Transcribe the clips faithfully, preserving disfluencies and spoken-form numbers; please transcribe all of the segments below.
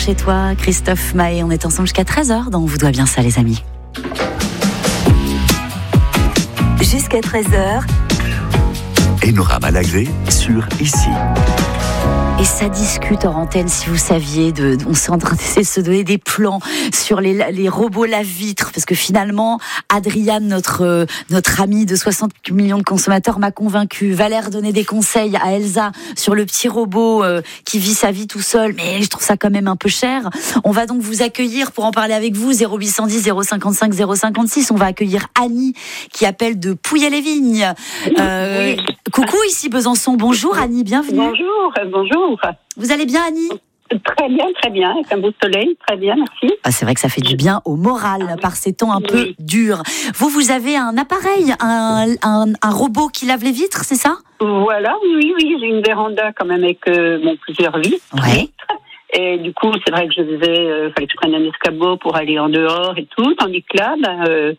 chez toi, Christophe Mahé. On est ensemble jusqu'à treize heures, donc on vous doit bien ça, les amis. Jusqu'à treize heures. Enora Malagré sur Ici. Et ça discute en antenne, si vous saviez, de, on s'est en train d'essayer de se donner des plans sur les, les robots lave-vitres, parce que finalement, Adriane, notre, notre amie de soixante millions de consommateurs, m'a convaincue. Valère donnait des conseils à Elsa sur le petit robot euh, qui vit sa vie tout seul, mais je trouve ça quand même un peu cher. On va donc vous accueillir pour en parler avec vous, zéro huit cent dix, zéro cinquante-cinq, zéro cinquante-six. On va accueillir Annie, qui appelle de Pouilly-les-Vignes. Euh, oui. Coucou, ici Besançon. Bonjour Annie, bienvenue. Bonjour, bonjour. Vous allez bien, Annie ? Très bien, très bien, avec un beau soleil, très bien, merci. Ah, c'est vrai que ça fait du bien au moral, ah, oui. par ces temps un oui. peu durs. Vous, vous avez un appareil, un, un, un robot qui lave les vitres, c'est ça ? Voilà, oui, oui, j'ai une véranda quand même avec euh, bon, plusieurs vitres. Ouais. Et du coup, c'est vrai que je faisais, euh, fallait que je prenne un escabeau pour aller en dehors et tout, tandis que là, ben, euh,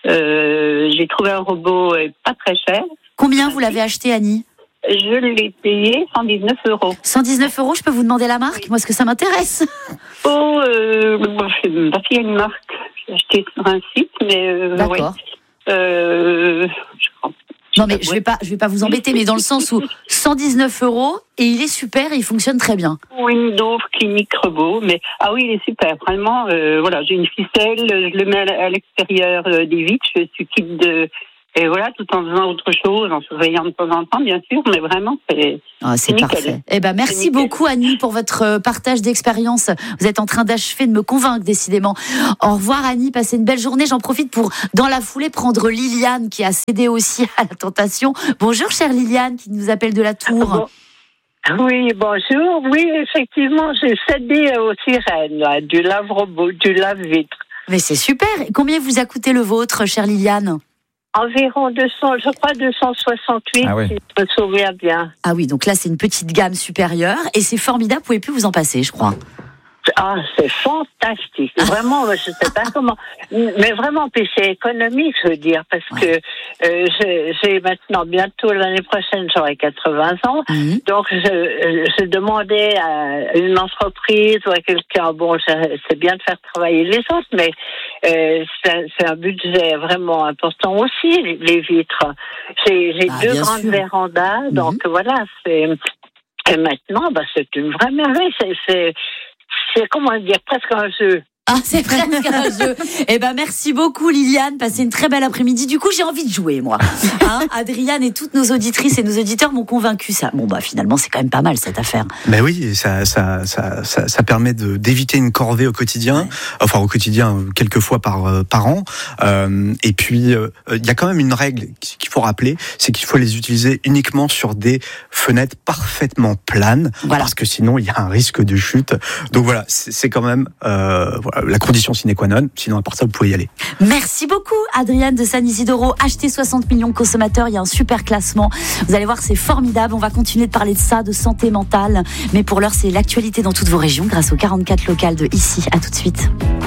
euh, j'ai trouvé un robot euh, pas très cher. Combien vous l'avez acheté, Annie ? Je l'ai payé cent dix-neuf euros. cent dix-neuf euros, je peux vous demander la marque ? Moi, est-ce que ça m'intéresse ? Oh, euh, je ne sais pas s'il y a une marque. J'ai acheté sur un site, mais... Euh, D'accord. Ouais. Euh, je crois. Non, mais je ne vais pas, je vais pas vous embêter, mais dans le sens où cent dix-neuf euros, et il est super, et il fonctionne très bien. Windows Clinique Robot, mais... Ah oui, il est super, vraiment. Euh, voilà, j'ai une ficelle, je le mets à l'extérieur des vitres, je suis quitte de... Et voilà, tout en faisant autre chose, en surveillant de temps en temps, bien sûr, mais vraiment, c'est, ah, c'est, c'est parfait. Eh ben, merci beaucoup, Annie, pour votre partage d'expérience. Vous êtes en train d'achever de me convaincre, décidément. Au revoir, Annie, passez une belle journée. J'en profite pour, dans la foulée, prendre Liliane, qui a cédé aussi à la tentation. Bonjour, chère Liliane, qui nous appelle de la Tour. Bon. Oui, bonjour. Oui, effectivement, j'ai cédé aux sirènes, là, du lave-robot, du lave-vitre. Mais c'est super. Combien vous a coûté le vôtre, chère Liliane ? Environ deux cents, je crois deux cent soixante-huit, ah ouais. Si je me souviens bien. Ah oui, donc là, c'est une petite gamme supérieure et c'est formidable, vous pouvez plus vous en passer, je crois. Ah, c'est fantastique. Vraiment, je sais pas comment. Mais vraiment, puis c'est économique, je veux dire, parce ouais. que euh, j'ai, j'ai maintenant, bientôt l'année prochaine, j'aurai quatre-vingts ans. Mmh. Donc, je, je demandais à une entreprise ou à quelqu'un, bon, c'est bien de faire travailler les autres, mais euh, c'est, c'est un budget vraiment important aussi, les, les vitres. J'ai, j'ai ah, deux grandes sûr. vérandas, mmh. donc voilà, c'est... Et maintenant, bah, c'est une vraie merveille. C'est... c'est C'est, comment dire, presque un jeu. Ah, c'est presque un jeu. Eh ben, merci beaucoup, Liliane. Passez une très belle après-midi. Du coup, j'ai envie de jouer, moi. Hein, Adriane et toutes nos auditrices et nos auditeurs m'ont convaincu ça. Bon, bah, finalement, c'est quand même pas mal, cette affaire. Ben oui, ça, ça, ça, ça, ça permet de, d'éviter une corvée au quotidien. Ouais. Enfin, au quotidien, quelques fois par, euh, par an. Euh, et puis, il euh, y a quand même une règle qu'il faut rappeler, c'est qu'il faut les utiliser uniquement sur des fenêtres parfaitement planes. Voilà. Parce que sinon, il y a un risque de chute. Donc voilà, c'est, c'est quand même, euh, voilà, la condition sine qua non, sinon à part ça vous pouvez y aller. Merci beaucoup Adriane de San Isidoro. Achetez soixante millions de consommateurs, il y a un super classement. Vous allez voir, c'est formidable. On va continuer de parler de ça, de santé mentale. Mais pour l'heure, c'est l'actualité dans toutes vos régions grâce aux quarante-quatre locales de Ici. À tout de suite.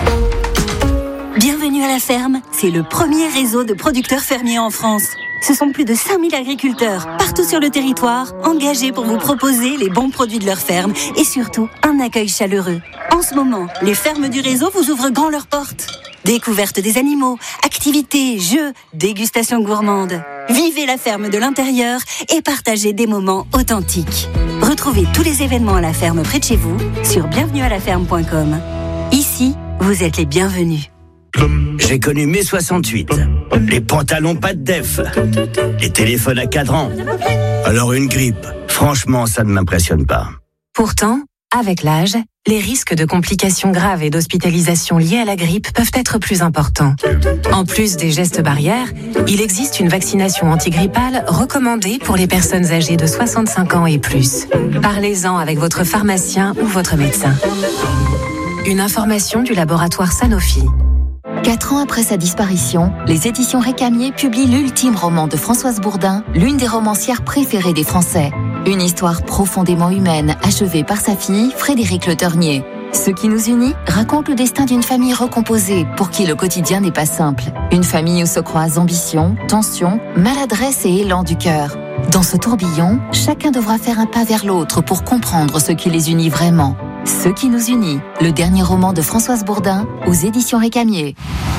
Bienvenue à la ferme, c'est le premier réseau de producteurs fermiers en France. Ce sont plus de cinq mille agriculteurs, partout sur le territoire, engagés pour vous proposer les bons produits de leur ferme et surtout un accueil chaleureux. En ce moment, les fermes du réseau vous ouvrent grand leurs portes. Découverte des animaux, activités, jeux, dégustation gourmande. Vivez la ferme de l'intérieur et partagez des moments authentiques. Retrouvez tous les événements à la ferme près de chez vous sur bienvenue à la ferme point com. Ici, vous êtes les bienvenus. J'ai connu mai soixante-huit, les pantalons pas de def, les téléphones à cadran. Alors une grippe, franchement, ça ne m'impressionne pas. Pourtant, avec l'âge, les risques de complications graves et d'hospitalisation liées à la grippe peuvent être plus importants. En plus des gestes barrières, il existe une vaccination antigrippale recommandée pour les personnes âgées de soixante-cinq ans et plus. Parlez-en avec votre pharmacien ou votre médecin. Une information du laboratoire Sanofi. Quatre ans après sa disparition, les éditions Récamier publient l'ultime roman de Françoise Bourdin, l'une des romancières préférées des Français. Une histoire profondément humaine, achevée par sa fille, Frédérique Le Ternier. Ce qui nous unit raconte le destin d'une famille recomposée, pour qui le quotidien n'est pas simple. Une famille où se croisent ambition, tension, maladresse et élan du cœur. Dans ce tourbillon, chacun devra faire un pas vers l'autre pour comprendre ce qui les unit vraiment. Ce qui nous unit, le dernier roman de Françoise Bourdin aux éditions Récamier.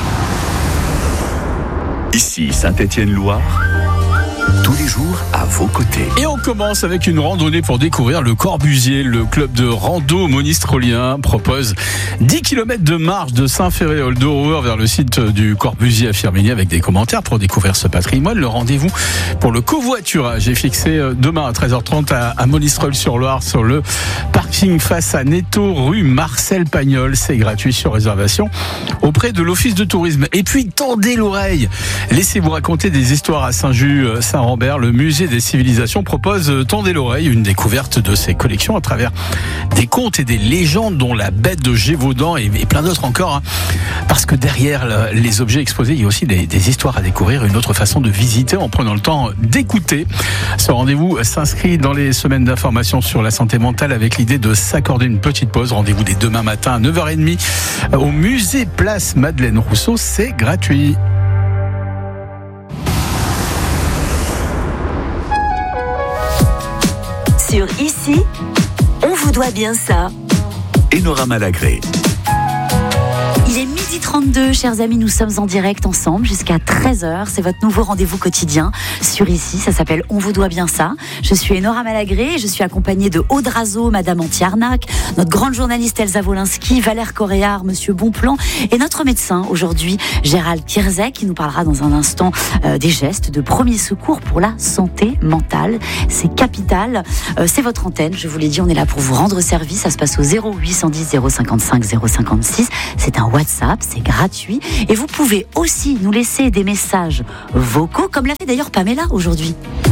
Ici Saint-Étienne-Loire, tous les jours à vos côtés. Et on commence avec une randonnée pour découvrir le Corbusier. Le club de rando monistrolien propose dix kilomètres de marche de Saint-Féréol-d'Aurour vers le site du Corbusier à Firminy avec des commentaires pour découvrir ce patrimoine. Le rendez-vous pour le covoiturage est fixé demain à treize heures trente à, à Monistrol-sur-Loire sur le parking face à Netto, rue Marcel Pagnol. C'est gratuit sur réservation auprès de l'office de tourisme. Et puis tendez l'oreille, laissez-vous raconter des histoires à Saint-Just, Saint-Rambert. Le musée des civilisations propose Tendez l'oreille, une découverte de ses collections à travers des contes et des légendes dont la bête de Gévaudan et, et plein d'autres encore, hein. Parce que derrière les objets exposés, il y a aussi des, des histoires à découvrir, une autre façon de visiter en prenant le temps d'écouter. Ce rendez-vous s'inscrit dans les semaines d'information sur la santé mentale avec l'idée de s'accorder une petite pause. Rendez-vous dès demain matin à neuf heures trente au musée Place Madeleine Rousseau. C'est gratuit. Sur Ici, on vous doit bien ça. Enora Malagré. Il est midi trente-deux, chers amis, nous sommes en direct ensemble jusqu'à treize heures. C'est votre nouveau rendez-vous quotidien sur Ici. Ça s'appelle On vous doit bien ça. Je suis Enora Malagré et je suis accompagnée de Aude Razo, Madame Anti-Arnaque, notre grande journaliste Elsa Wolinski, Valère Coréard, Monsieur Bonplan et notre médecin aujourd'hui, Gérald Kierzek, qui nous parlera dans un instant euh, des gestes de premier secours pour la santé mentale. C'est capital. Euh, c'est votre antenne. Je vous l'ai dit, on est là pour vous rendre service. Ça se passe au zéro huit cent dix zéro cinquante-cinq zéro cinquante-six. C'est un WhatsApp, c'est gratuit. Et vous pouvez aussi nous laisser des messages vocaux, comme l'a fait d'ailleurs Pamela aujourd'hui.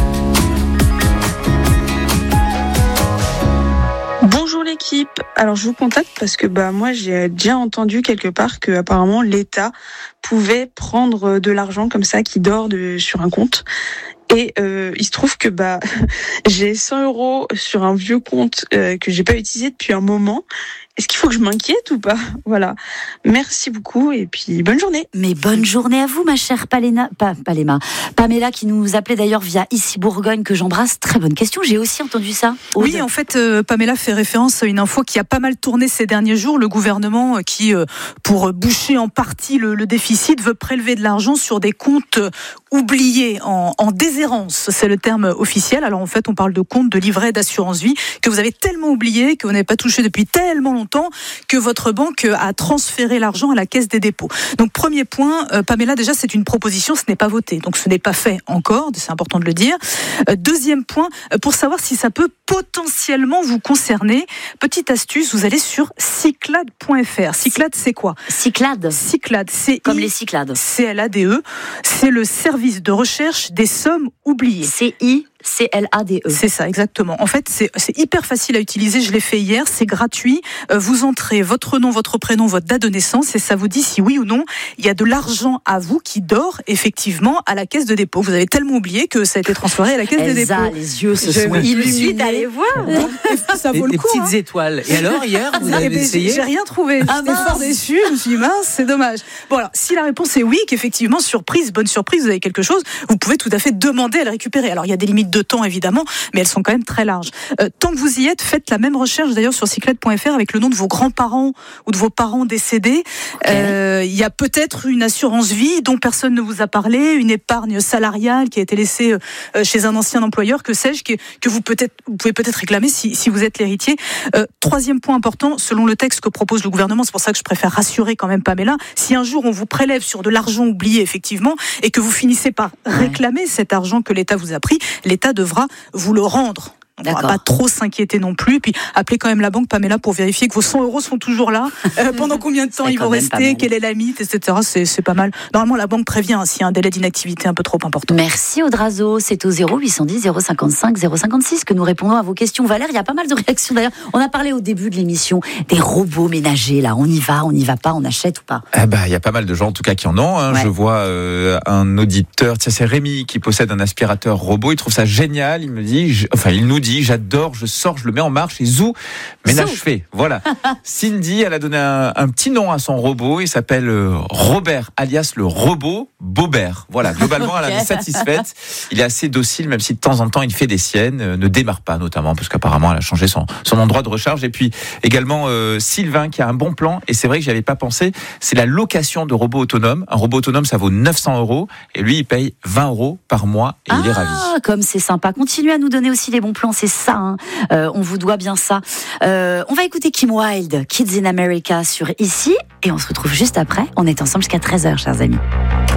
Bonjour l'équipe. Alors je vous contacte parce que bah moi j'ai déjà entendu quelque part que apparemment l'État pouvait prendre de l'argent comme ça qui dort de, sur un compte. Et euh, il se trouve que bah j'ai cent euros sur un vieux compte euh, que j'ai pas utilisé depuis un moment. Est-ce qu'il faut que je m'inquiète ou pas ? Voilà. Merci beaucoup et puis bonne journée. Mais bonne journée à vous, ma chère Palena, pas Palema, Pamela, qui nous appelait d'ailleurs via Ici Bourgogne, que j'embrasse. Très bonne question. J'ai aussi entendu ça. Aude. Oui, en fait, euh, Pamela fait référence à une info qui a pas mal tourné ces derniers jours. Le gouvernement euh, qui, euh, pour boucher en partie le, le déficit, veut prélever de l'argent sur des comptes euh, oubliés, en, en déshérence. C'est le terme officiel. Alors en fait, on parle de comptes de livret d'assurance vie que vous avez tellement oublié, que vous n'avez pas touché depuis tellement longtemps que votre banque a transféré l'argent à la Caisse des dépôts. Donc premier point, euh, Pamela, déjà c'est une proposition, ce n'est pas voté, donc ce n'est pas fait encore, c'est important de le dire. Euh, deuxième point, euh, pour savoir si ça peut potentiellement vous concerner, petite astuce, vous allez sur cyclade point f r. Cyclade, c'est quoi ? Cyclade. Cyclade, c'est comme les Cyclades. C L A D E, c'est le service de recherche des sommes oubliées. C I C L A D E. C'est ça, exactement. En fait, c'est, c'est hyper facile à utiliser. Je l'ai fait hier. C'est gratuit. Euh, vous entrez votre nom, votre prénom, votre date de naissance et ça vous dit si oui ou non il y a de l'argent à vous qui dort effectivement à la Caisse de dépôt. Vous avez tellement oublié que ça a été transféré à la Caisse Elsa, de dépôt. Les yeux se je sont illuminés. Allez voir. Ça vaut des, le coup. Des petites hein. étoiles. Et alors hier, vous Ah, avez ben, essayé ? J'ai rien trouvé. Ah, J'étais fort déçue. Je me suis dit mince, c'est dommage. Bon alors, si la réponse est oui, qu'effectivement surprise, bonne surprise, vous avez quelque chose, vous pouvez tout à fait demander à le récupérer. Alors il y a des limites de temps évidemment, mais elles sont quand même très larges. Euh, tant que vous y êtes, faites la même recherche d'ailleurs sur cyclade point f r avec le nom de vos grands-parents ou de vos parents décédés. Il okay. euh, y a peut-être une assurance vie dont personne ne vous a parlé, une épargne salariale qui a été laissée euh, chez un ancien employeur, que sais-je, que, que vous, peut-être, vous pouvez peut-être réclamer si, si vous êtes l'héritier. Euh, troisième point important, selon le texte que propose le gouvernement, c'est pour ça que je préfère rassurer quand même Pamela, si un jour on vous prélève sur de l'argent oublié effectivement et que vous finissez par réclamer ouais. cet argent que l'État vous a pris, l'État devra vous le rendre. On ne va pas trop s'inquiéter non plus. Et puis, appelez quand même la banque, Pamela, pour vérifier que vos cent euros sont toujours là. Euh, pendant combien de temps ils vont rester, quelle est la limite, et cetera. C'est, c'est pas mal. Normalement, la banque prévient hein, s'il y a un délai d'inactivité un peu trop important. Merci Aude Razo. C'est au zéro huit cent dix zéro cinquante-cinq zéro cinquante-six que nous répondons à vos questions. Valère, il y a pas mal de réactions d'ailleurs. On a parlé au début de l'émission des robots ménagers. Là, on y va, on n'y va pas, on achète ou pas ? Eh ben, il y a pas mal de gens en tout cas qui en ont. Hein. Ouais. Je vois euh, un auditeur, tiens, c'est Rémi qui possède un aspirateur robot. Il trouve ça génial. Il me dit, je... enfin, il nous dit. dit, j'adore, je sors, je le mets en marche et zou, ménage Zou. fait. Voilà. Cindy, elle a donné un, un petit nom à son robot. Il s'appelle euh, Robert, alias le robot Bobert. Voilà. Globalement, Ok. elle en est satisfaite. Il est assez docile, même si de temps en temps il fait des siennes. Euh, ne démarre pas, notamment, parce qu'apparemment elle a changé son, son endroit de recharge. Et puis également euh, Sylvain qui a un bon plan. Et c'est vrai que j'y avais pas pensé. C'est la location de robots autonomes. Un robot autonome, ça vaut neuf cents euros. Et lui, il paye vingt euros par mois. Et ah, il est ravi. comme c'est sympa. Continuez à nous donner aussi les bons plans, c'est ça. Hein. Euh, on vous doit bien ça. Euh, on va écouter Kim Wilde, Kids in America sur Ici. Et on se retrouve juste après. On est ensemble jusqu'à treize heures, chers amis.